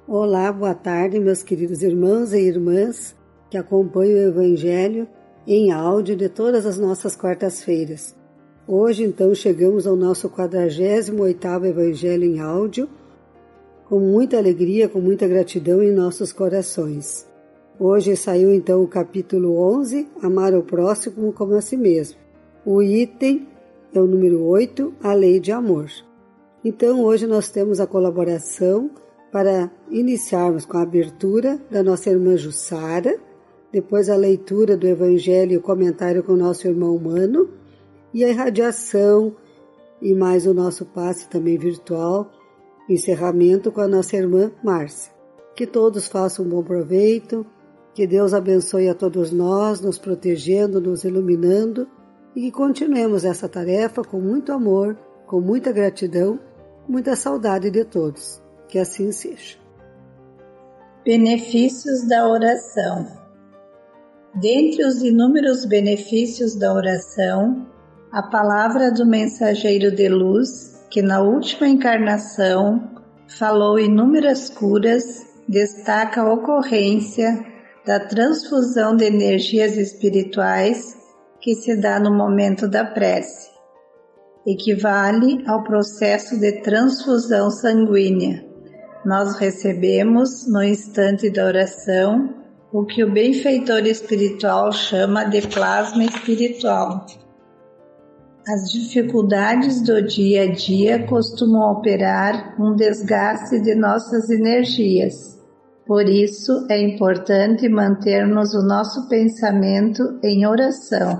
Olá, boa tarde, meus queridos irmãos e irmãs que acompanham o Evangelho em áudio de todas as nossas quartas-feiras. Hoje, então, chegamos ao nosso 48º Evangelho em áudio, com muita alegria, com muita gratidão em nossos corações. Hoje saiu, então, o capítulo 11, Amar o Próximo como a si mesmo. O item é o número 8, a Lei de Amor. Então, hoje nós temos a colaboração para iniciarmos com a abertura da nossa irmã Jussara, depois a leitura do Evangelho e o comentário com o nosso irmão Mano, e a irradiação e mais o nosso passe também virtual, encerramento com a nossa irmã Márcia. Que todos façam um bom proveito, que Deus abençoe a todos nós, nos protegendo, nos iluminando, e que continuemos essa tarefa com muito amor, com muita gratidão, muita saudade de todos. Que assim seja. Benefícios da oração. Dentre os inúmeros benefícios da oração, a palavra do mensageiro de luz, que na última encarnação falou inúmeras curas, destaca a ocorrência da transfusão de energias espirituais que se dá no momento da prece. Equivale ao processo de transfusão sanguínea. Nós recebemos, no instante da oração, o que o benfeitor espiritual chama de plasma espiritual. As dificuldades do dia a dia costumam operar um desgaste de nossas energias. Por isso, é importante mantermos o nosso pensamento em oração.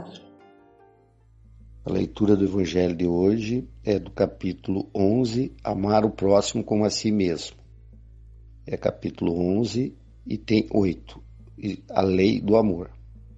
A leitura do Evangelho de hoje é do capítulo 11, Amar o Próximo como a si mesmo. É capítulo 11 e tem 8, a lei do amor.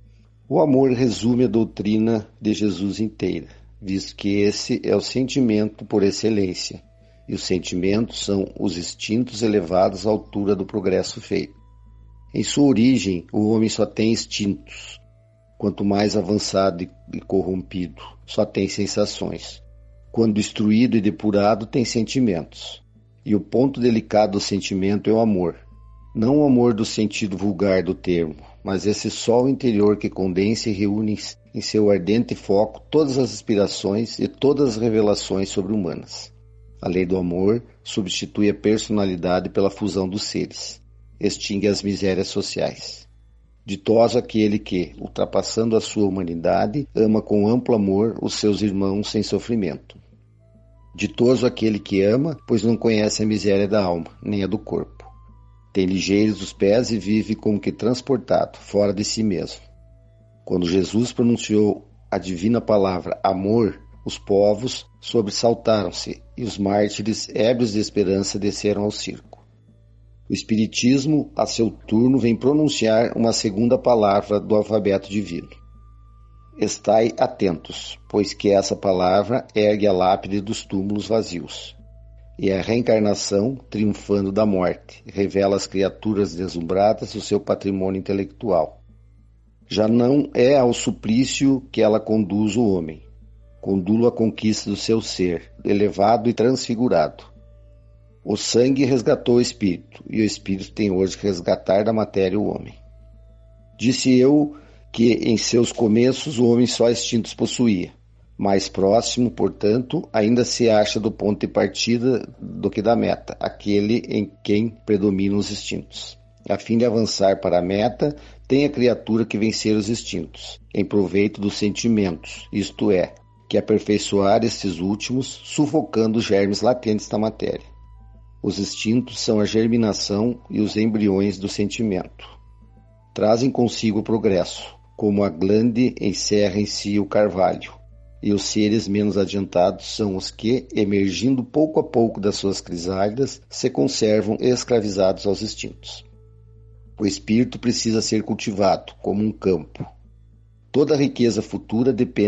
O amor resume a doutrina de Jesus inteira, visto que esse é o sentimento por excelência, e os sentimentos são os instintos elevados à altura do progresso feito. Em sua origem, o homem só tem instintos. Quanto mais avançado e corrompido, só tem sensações. Quando instruído e depurado, tem sentimentos. E o ponto delicado do sentimento é o amor. Não o amor do sentido vulgar do termo, mas esse sol interior que condensa e reúne em seu ardente foco todas as aspirações e todas as revelações sobre-humanas. A lei do amor substitui a personalidade pela fusão dos seres. Extingue as misérias sociais. Ditoso aquele que, ultrapassando a sua humanidade, ama com amplo amor os seus irmãos sem sofrimento. Ditoso aquele que ama, pois não conhece a miséria da alma, nem a do corpo. Tem ligeiros os pés e vive como que transportado, fora de si mesmo. Quando Jesus pronunciou a divina palavra amor, os povos sobressaltaram-se e os mártires, ébrios de esperança, desceram ao circo. O Espiritismo, a seu turno, vem pronunciar uma segunda palavra do alfabeto divino. Estai atentos, pois que essa palavra ergue a lápide dos túmulos vazios. E a reencarnação, triunfando da morte, revela às criaturas deslumbradas o seu patrimônio intelectual. Já não é ao suplício que ela conduz o homem. Conduz-o à conquista do seu ser, elevado e transfigurado. O sangue resgatou o espírito, e o espírito tem hoje que resgatar da matéria o homem. Disse eu que em seus começos o homem só instintos possuía. Mais próximo, portanto, ainda se acha do ponto de partida do que da meta, aquele em quem predominam os instintos. A fim de avançar para a meta, tem a criatura que vencer os instintos, em proveito dos sentimentos, isto é, que aperfeiçoar estes últimos, sufocando os germes latentes da matéria. Os instintos são a germinação e os embriões do sentimento. Trazem consigo o progresso, como a glande encerra em si o carvalho, e os seres menos adiantados são os que, emergindo pouco a pouco das suas crisálidas, se conservam escravizados aos instintos. O espírito precisa ser cultivado, como um campo. Toda a riqueza futura depende